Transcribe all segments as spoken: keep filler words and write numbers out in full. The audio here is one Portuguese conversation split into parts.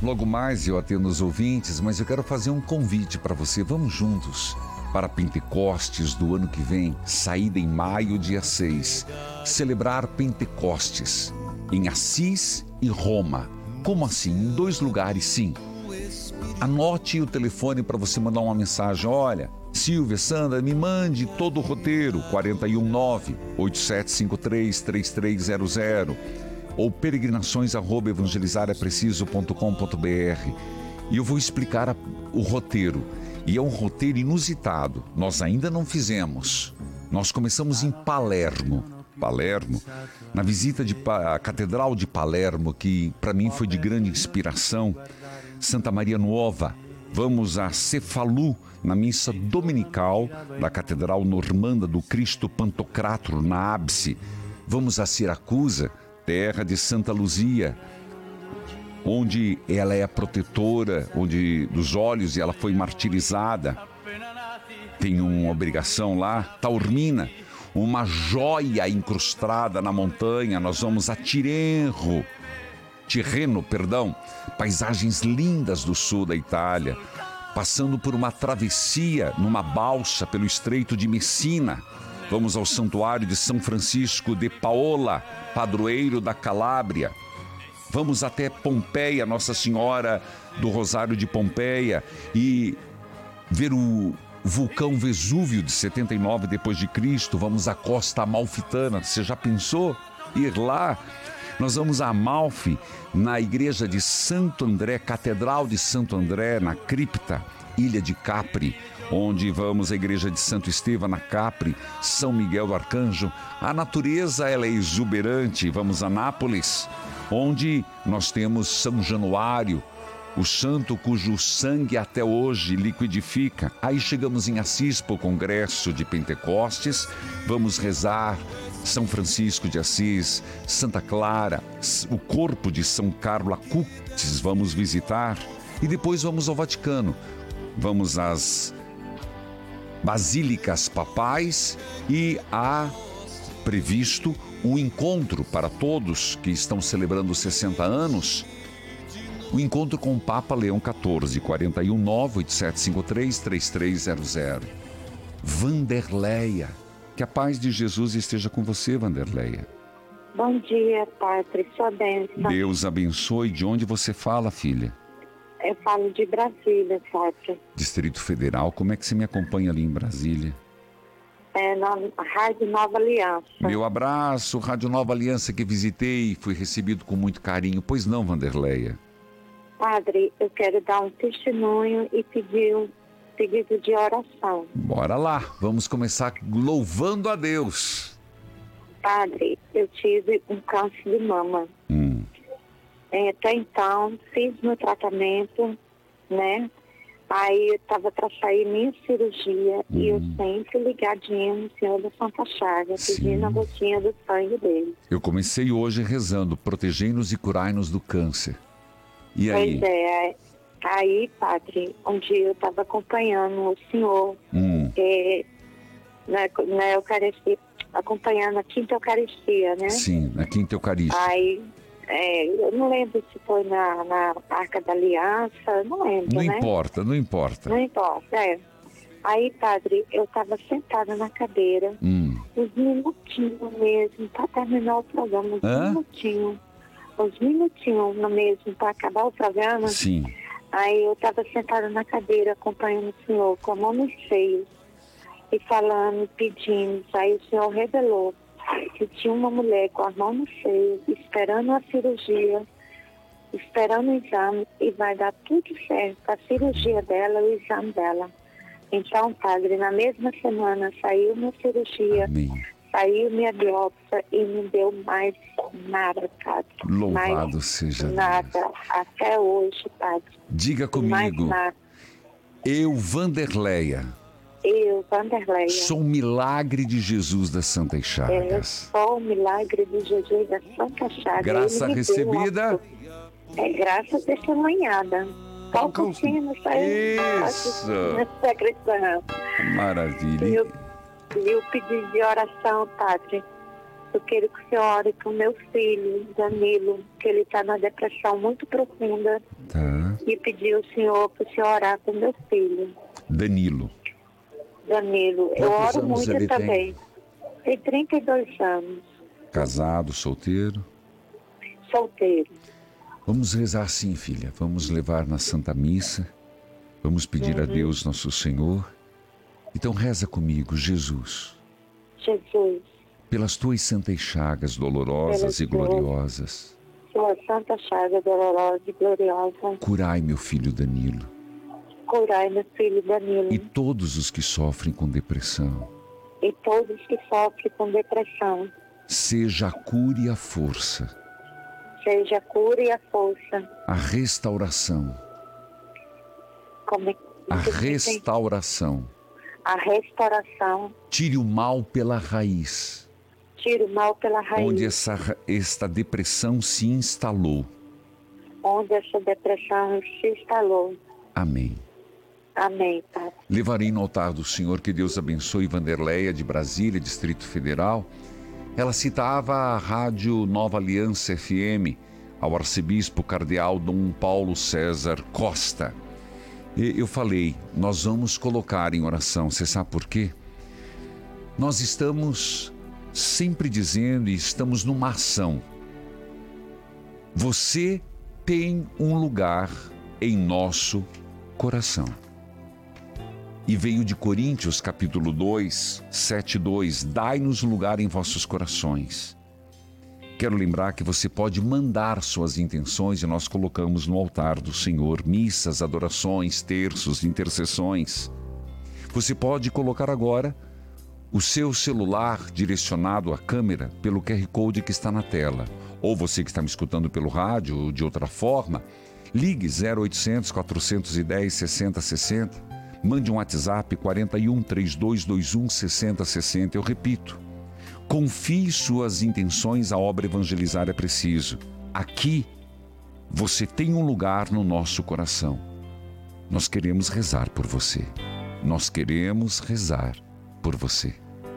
Logo mais eu atendo os ouvintes, mas eu quero fazer um convite para você. Vamos juntos para Pentecostes do ano que vem, saída em maio, dia seis. Celebrar Pentecostes em Assis e Roma. Como assim? Em dois lugares, sim. Anote o telefone para você mandar uma mensagem. Olha, Silvia, Sandra, me mande todo o roteiro. quatro um nove, oito sete cinco três, três três zero zero ou peregrinações arroba evangelizar é preciso ponto com ponto br, e eu vou explicar a, o roteiro. E é um roteiro inusitado. Nós ainda não fizemos. Nós começamos em Palermo. Palermo, na visita de a Catedral de Palermo, que para mim foi de grande inspiração. Santa Maria Nuova. Vamos a Cefalu, na missa dominical da Catedral Normanda do Cristo Pantocrator, na ábice. Vamos a Siracusa, terra de Santa Luzia, onde ela é a protetora onde, dos olhos, e ela foi martirizada. Tem uma obrigação lá. Taormina, uma joia incrustada na montanha. Nós vamos a Tirreno, Tirreno, perdão, paisagens lindas do sul da Itália, passando por uma travessia numa balsa pelo Estreito de Messina. Vamos ao Santuário de São Francisco de Paola, padroeiro da Calábria. Vamos até Pompeia, Nossa Senhora do Rosário de Pompeia, e ver o vulcão Vesúvio de setenta e nove depois de Cristo. Vamos à Costa Amalfitana. Você já pensou ir lá? Nós vamos a Amalfi, na igreja de Santo André, Catedral de Santo André, na cripta, Ilha de Capri, onde vamos à igreja de Santo Estevão, na Capri, São Miguel do Arcanjo. A natureza, ela é exuberante. Vamos a Nápoles, onde nós temos São Januário, o santo cujo sangue até hoje liquidifica. Aí chegamos em Assis para o congresso de Pentecostes. Vamos rezar São Francisco de Assis, Santa Clara, o corpo de São Carlo Acutis vamos visitar, e depois vamos ao Vaticano. Vamos às basílicas papais, e há previsto um encontro para todos que estão celebrando sessenta anos, o encontro com o Papa Leão quatorze, quatro um nove, oito sete cinco três, três três zero zero. Vanderleia, que a paz de Jesus esteja com você, Vanderleia. Bom dia, Padre, sua bênção. Deus abençoe. De onde você fala, filha? Eu falo de Brasília, Padre. Distrito Federal. Como é que você me acompanha ali em Brasília? É, na Rádio Nova Aliança. Meu abraço, Rádio Nova Aliança, que visitei e fui recebido com muito carinho. Pois não, Vanderleia? Padre, eu quero dar um testemunho e pedir um pedido de oração. Bora lá, vamos começar louvando a Deus. Padre, eu tive um câncer de mama. Hum. Até então, fiz meu tratamento, né? Aí eu estava para sair minha cirurgia, hum. e eu sempre ligadinha no Senhor da Santa Chaga, pedindo a gotinha do sangue dele. Eu comecei hoje rezando, protegei-nos e curai-nos do câncer. E aí? Pois é, aí, Padre, um dia eu estava acompanhando o senhor, hum. é, na, na Eucaristia, acompanhando a Quinta Eucaristia, né? Sim, na Quinta Eucaristia. Aí, é, eu não lembro se foi na, na Arca da Aliança, não lembro, não né? Não importa, não importa. Não importa, é. Aí, Padre, eu estava sentada na cadeira, hum. uns minutinhos mesmo, para terminar o programa, uns Hã? minutinhos. Uns minutinhos no mesmo para acabar o programa. Sim. Aí eu estava sentada na cadeira acompanhando o senhor com a mão nos seios e falando, pedindo. Aí o senhor revelou que tinha uma mulher com a mão nos seios esperando a cirurgia, esperando o exame, e vai dar tudo certo, a cirurgia dela e o exame dela. Então, Padre, na mesma semana saiu minha cirurgia. Amém. Saiu minha biópsia e não deu mais nada, Padre. Louvado mais seja nada, Deus. Até hoje, Padre. Diga comigo, mais nada. Eu, Vanderleia, Eu, Vanderleia, sou um milagre de Jesus das Santas eu Chagas. sou o milagre de Jesus da Santa Chaga. Graça Ele me recebida. deu, é graça testemunhada. Só um pouquinho, não sei. Isso. Não é cristã. Maravilha. E o, e o pedido de oração, Padre. Eu quero que o senhor ore para o meu filho, Danilo, que ele está na depressão muito profunda. Tá. E pedir ao senhor para o senhor orar para o meu filho. Danilo. Danilo. Eu Quantos oro anos muito ele também. Tem trinta e dois anos. Casado, solteiro? Solteiro. Vamos rezar sim, filha. Vamos levar na Santa Missa. Vamos pedir Uhum. a Deus, nosso Senhor. Então reza comigo, Jesus. Jesus. Pelas tuas santas chagas dolorosas Pelas e gloriosas. Sua santa chaga dolorosa e gloriosa. Curai meu filho Danilo. Curai meu filho Danilo. E todos os que sofrem com depressão. E todos que sofrem com depressão. Seja a cura e a força. Seja a cura e a força. A restauração. Como é... A restauração. A restauração. Tire o mal pela raiz. Tire o mal pela raiz. Onde essa, esta depressão se instalou. Onde essa depressão se instalou. Amém. Amém, Pai. Levarei no altar do Senhor, que Deus abençoe Vanderleia de Brasília, Distrito Federal. Ela citava a Rádio Nova Aliança F M, ao arcebispo cardeal Dom Paulo César Costa. E eu falei, nós vamos colocar em oração. Você sabe por quê? Nós estamos sempre dizendo e estamos numa ação. Você tem um lugar em nosso coração. E veio de Coríntios, capítulo dois, sete, dois, dai-nos lugar em vossos corações. Quero lembrar que você pode mandar suas intenções e nós colocamos no altar do Senhor missas, adorações, terços, intercessões. Você pode colocar agora o seu celular direcionado à câmera pelo Q R Code que está na tela. Ou você que está me escutando pelo rádio ou de outra forma, ligue zero oitocentos, quatrocentos e dez, sessenta sessenta. Mande um WhatsApp quarenta e um, trinta e dois, vinte e um, sessenta sessenta. Eu repito, confie suas intenções, a obra evangelizar é preciso. Aqui, você tem um lugar no nosso coração. Nós queremos rezar por você. Nós queremos rezar por você.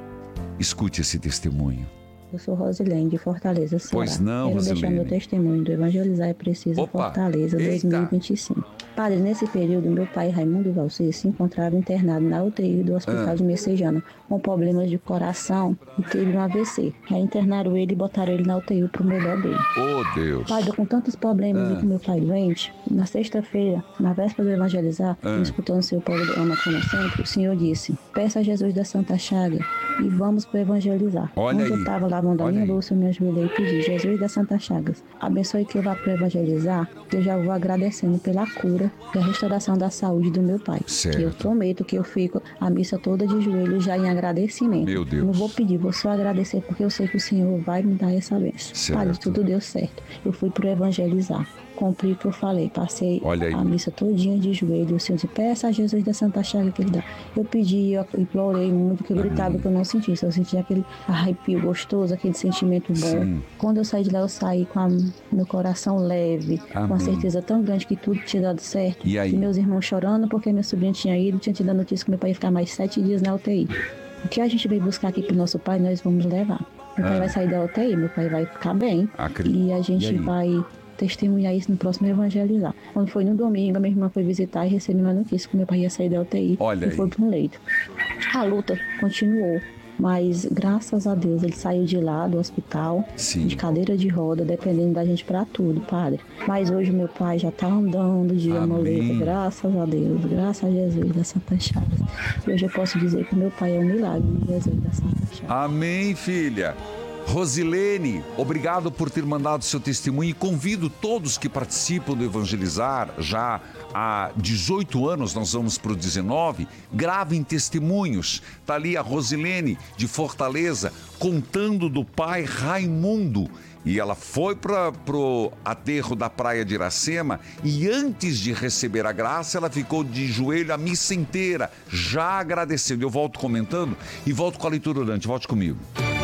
Escute esse testemunho. Eu sou Rosilene, de Fortaleza, Ceará. Pois não, Quero Rosilene. deixar meu testemunho do Evangelizar é Preciso, Opa, Fortaleza, eita. dois mil e vinte e cinco. Padre, nesse período, meu pai, Raimundo Valcir, se encontrava internado na U T I do Hospital Ah. de Messejana, com problemas de coração e teve um A V C. Aí internaram ele e botaram ele na U T I pro melhor dele. Oh, Deus. Padre, com tantos problemas Ah. e com meu pai doente, na sexta-feira, na véspera do Evangelizar, Ah. escutando seu programa Fonocentro, o Senhor disse, peça a Jesus da Santa Chaga e vamos para Evangelizar. Olha Quando eu aí. estava lavando a Olha minha aí. louça, eu me ajoelhei e pedi, Jesus das Santas Chagas, abençoe que eu vá para Evangelizar, que eu já vou agradecendo pela cura e a restauração da saúde do meu pai. Certo. Que eu prometo que eu fico a missa toda de joelhos já em agradecimento. Meu Deus. Não vou pedir, vou só agradecer porque eu sei que o Senhor vai me dar essa bênção. Certo. Padre, tudo deu certo. Eu fui pro Evangelizar. Cumpri o que eu falei. Passei Olha aí. a missa todinha de joelho. O Senhor disse, peça a Jesus da Santa Chaga que ele dá. Eu pedi, eu implorei muito, que eu gritava que eu não sentia. Eu sentia aquele arrepio gostoso, aquele sentimento bom. Sim. Quando eu saí de lá, eu saí com a, meu coração leve, com Amém. uma certeza tão grande que tudo tinha dado certo. E aí? E meus irmãos chorando porque minha sobrinha tinha ido, tinha tido a notícia que meu pai ia ficar mais sete dias na U T I. O que a gente veio buscar aqui pro nosso pai, nós vamos levar. Meu pai Ah. vai sair da U T I, meu pai vai ficar bem. Acredito. E a gente E aí? vai testemunhar isso no próximo Evangelizar. Quando foi no domingo, a minha irmã foi visitar e recebeu uma notícia que meu pai ia sair da U T I Olha e aí. foi para um leito. A luta continuou, mas graças a Deus ele saiu de lá do hospital, Sim. de cadeira de roda, dependendo da gente para tudo, padre. Mas hoje meu pai já tá andando de Amém. amoleta, graças a Deus, graças a Jesus da Santa Chagas. E hoje eu posso dizer que meu pai é um milagre de Jesus da Santa Chagas. Amém, filha. Rosilene, obrigado por ter mandado seu testemunho e convido todos que participam do Evangelizar já há dezoito anos, nós vamos para o dezenove, gravem testemunhos. Está ali a Rosilene de Fortaleza contando do pai Raimundo. E ela foi para o aterro da praia de Iracema e antes de receber a graça, ela ficou de joelho a missa inteira, já agradecendo. Eu volto comentando e volto com a leitura orante. Volte comigo.